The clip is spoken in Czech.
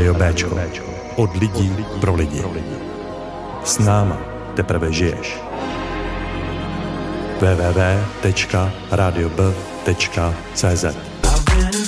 Rádio Béčko. Od lidí pro lidi. S náma teprve žiješ. www.radiob.cz